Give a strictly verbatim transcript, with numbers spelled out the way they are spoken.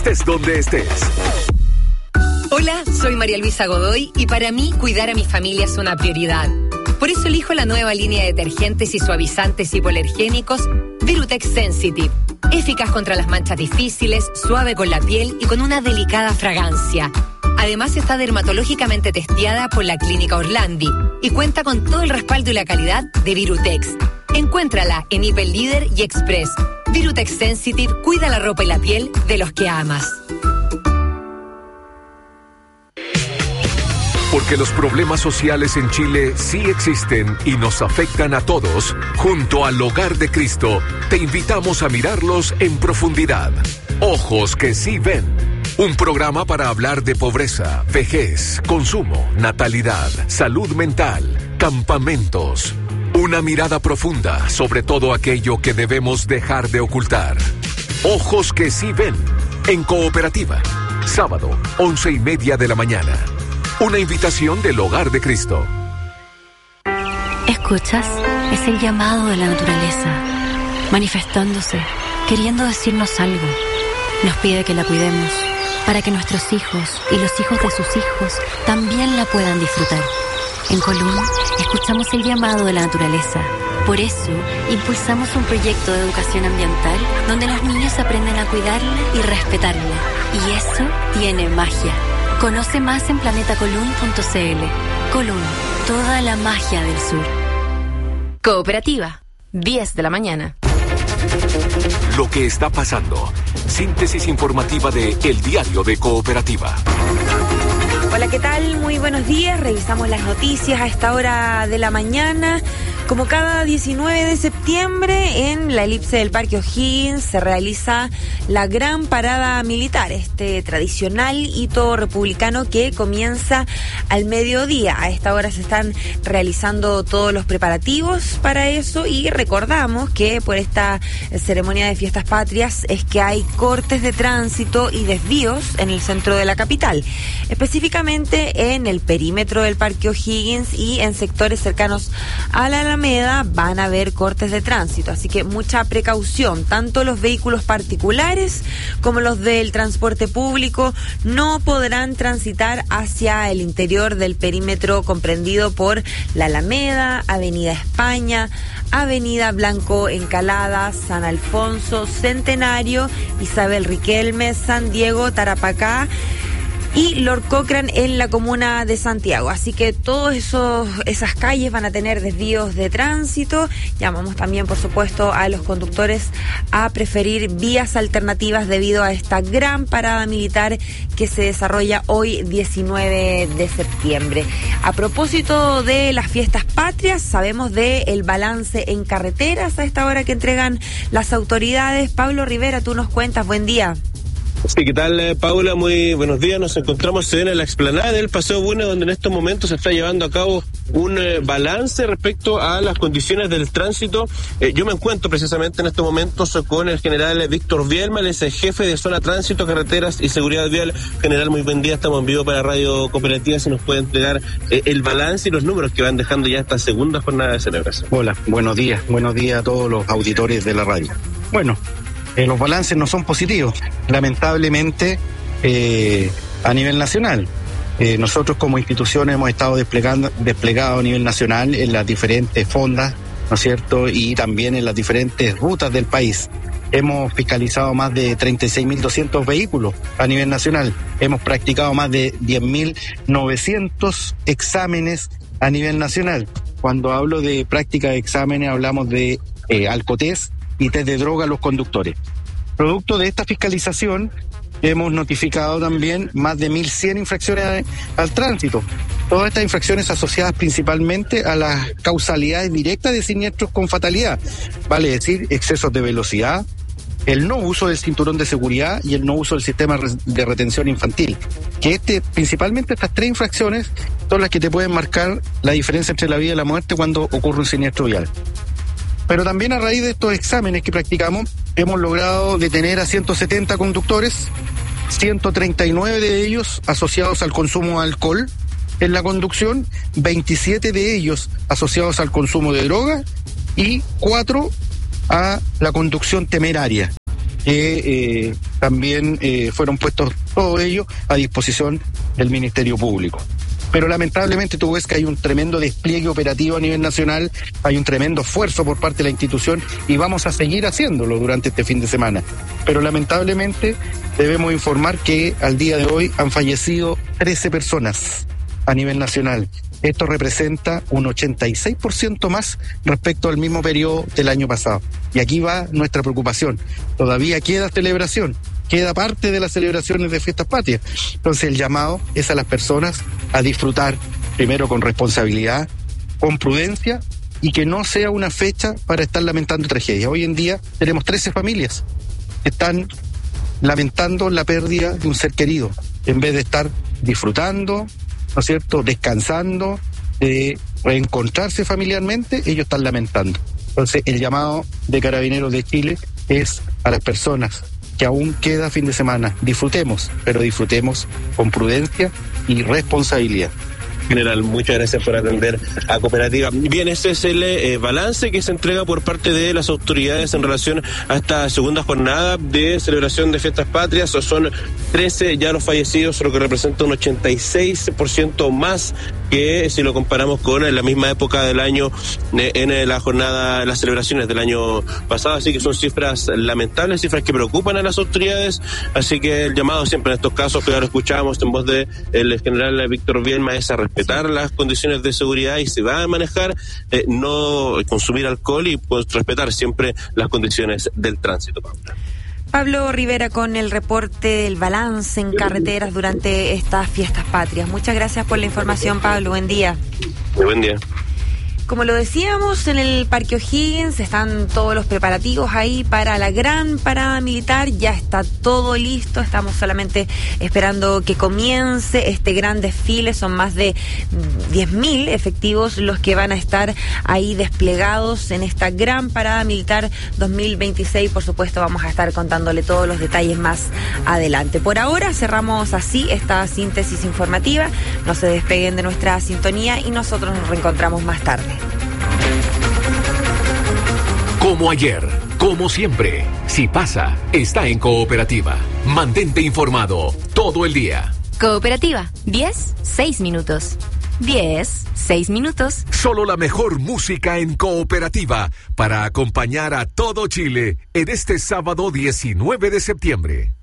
Estés donde estés. Hola, soy María Luisa Godoy y para mí cuidar a mi familia es una prioridad. Por eso elijo la nueva línea de detergentes y suavizantes hipoalergénicos Virutex Sensitive. Eficaz contra las manchas difíciles, suave con la piel y con una delicada fragancia. Además está dermatológicamente testeada por la Clínica Orlandi y cuenta con todo el respaldo y la calidad de Virutex. Encuéntrala en Hiper Líder y Express. Virutex Sensitive cuida la ropa y la piel de los que amas. Porque los problemas sociales en Chile sí existen y nos afectan a todos, junto al Hogar de Cristo, te invitamos a mirarlos en profundidad. Ojos que sí ven. Un programa para hablar de pobreza, vejez, consumo, natalidad, salud mental, campamentos. Una mirada profunda sobre todo aquello que debemos dejar de ocultar. Ojos que sí ven. En Cooperativa. Sábado, once y media de la mañana. Una invitación del Hogar de Cristo. ¿Escuchas? Es el llamado de la naturaleza, manifestándose, queriendo decirnos algo. Nos pide que la cuidemos, para que nuestros hijos y los hijos de sus hijos también la puedan disfrutar. En Colún, escuchamos el llamado de la naturaleza. Por eso, impulsamos un proyecto de educación ambiental donde los niños aprenden a cuidarla y respetarla. Y eso tiene magia. Conoce más en planeta colún punto c l. Colún, toda la magia del sur. Cooperativa, diez de la mañana. Lo que está pasando. Síntesis informativa de El Diario de Cooperativa. Hola, ¿qué tal? Muy buenos días. Revisamos las noticias a esta hora de la mañana. Como cada diecinueve de septiembre, en la elipse del Parque O'Higgins se realiza la Gran Parada Militar, este tradicional hito republicano que comienza al mediodía. A esta hora se están realizando todos los preparativos para eso y recordamos que por esta ceremonia de fiestas patrias es que hay cortes de tránsito y desvíos en el centro de la capital, específicamente en el perímetro del Parque O'Higgins y en sectores cercanos a la Alameda van a haber cortes de tránsito, así que mucha precaución. Tanto los vehículos particulares como los del transporte público no podrán transitar hacia el interior del perímetro comprendido por la Alameda, Avenida España, Avenida Blanco Encalada, San Alfonso, Centenario, Isabel Riquelme, San Diego, Tarapacá y Lord Cochrane en la comuna de Santiago. Así que todas esas calles van a tener desvíos de tránsito. Llamamos también, por supuesto, a los conductores a preferir vías alternativas debido a esta gran parada militar que se desarrolla hoy diecinueve de septiembre. A propósito de las fiestas patrias, sabemos del balance en carreteras a esta hora que entregan las autoridades. Pablo Rivera, tú nos cuentas. Buen día. Sí, ¿qué tal, eh, Paula? Muy buenos días. Nos encontramos en la explanada del Paseo Bueno, donde en estos momentos se está llevando a cabo un eh, balance respecto a las condiciones del tránsito. Eh, yo me encuentro precisamente en estos momentos con el general Víctor Bielma, el jefe de Zona Tránsito, Carreteras y Seguridad Vial. General, muy buen día. Estamos en vivo para Radio Cooperativa. Se nos puede entregar eh, el balance y los números que van dejando ya esta segunda jornada de celebración. Hola, buenos días. Buenos días a todos los auditores de la radio. Bueno, Eh, los balances no son positivos, lamentablemente, eh, a nivel nacional. Eh, nosotros como institución hemos estado desplegando, desplegado a nivel nacional en las diferentes fondas, ¿no es cierto?, y también en las diferentes rutas del país. Hemos fiscalizado más de treinta y seis mil doscientos vehículos a nivel nacional. Hemos practicado más de diez mil novecientos exámenes a nivel nacional. Cuando hablo de práctica de exámenes hablamos de eh, alcotest y test de droga a los conductores. Producto de esta fiscalización, hemos notificado también más de mil cien infracciones al tránsito. Todas estas infracciones asociadas principalmente a las causalidades directas de siniestros con fatalidad, vale decir, excesos de velocidad, el no uso del cinturón de seguridad y el no uso del sistema de retención infantil. Que este, principalmente estas tres infracciones son las que te pueden marcar la diferencia entre la vida y la muerte cuando ocurre un siniestro vial. Pero también a raíz de estos exámenes que practicamos, hemos logrado detener a ciento setenta conductores, ciento treinta y nueve de ellos asociados al consumo de alcohol en la conducción, veintisiete de ellos asociados al consumo de droga y cuatro a la conducción temeraria. que eh, también eh, fueron puestos todos ellos a disposición del Ministerio Público. Pero lamentablemente tú ves que hay un tremendo despliegue operativo a nivel nacional, hay un tremendo esfuerzo por parte de la institución y vamos a seguir haciéndolo durante este fin de semana. Pero lamentablemente debemos informar que al día de hoy han fallecido trece personas a nivel nacional. Esto representa un ochenta y seis por ciento más respecto al mismo periodo del año pasado. Y aquí va nuestra preocupación. Todavía queda celebración. Queda parte de las celebraciones de fiestas patrias. Entonces el llamado es a las personas a disfrutar primero con responsabilidad, con prudencia y que no sea una fecha para estar lamentando tragedias. Hoy en día tenemos trece familias que están lamentando la pérdida de un ser querido en vez de estar disfrutando, ¿no es cierto?, descansando, de reencontrarse familiarmente, ellos están lamentando. Entonces el llamado de Carabineros de Chile es a las personas que aún queda fin de semana. Disfrutemos, pero disfrutemos con prudencia y responsabilidad. General, muchas gracias por atender a Cooperativa. Bien, este es el eh, balance que se entrega por parte de las autoridades en relación a esta segunda jornada de celebración de fiestas patrias. Son trece ya los fallecidos, lo que representa un ochenta y seis por ciento más que si lo comparamos con la misma época del año eh, en la jornada, las celebraciones del año pasado. Así que son cifras lamentables, cifras que preocupan a las autoridades. Así que el llamado siempre en estos casos, que ahora escuchábamos en voz de el general Víctor Bielma, es a respetar las condiciones de seguridad y si va a manejar, eh, no consumir alcohol y pues, respetar siempre las condiciones del tránsito. Pablo Rivera con el reporte del balance en carreteras durante estas fiestas patrias. Muchas gracias por la información, Pablo. Buen día. Muy buen día. Como lo decíamos, en el Parque O'Higgins están todos los preparativos ahí para la gran parada militar. Ya está todo listo. Estamos solamente esperando que comience este gran desfile. Son más de diez mil efectivos los que van a estar ahí desplegados en esta gran parada militar dos mil veintiséis. Por supuesto, vamos a estar contándole todos los detalles más adelante. Por ahora cerramos así esta síntesis informativa. No se despeguen de nuestra sintonía y nosotros nos reencontramos más tarde. Como ayer, como siempre, si pasa, está en Cooperativa. Mantente informado todo el día. Cooperativa, diez, seis minutos. diez, seis minutos. Solo la mejor música en Cooperativa para acompañar a todo Chile en este sábado diecinueve de septiembre.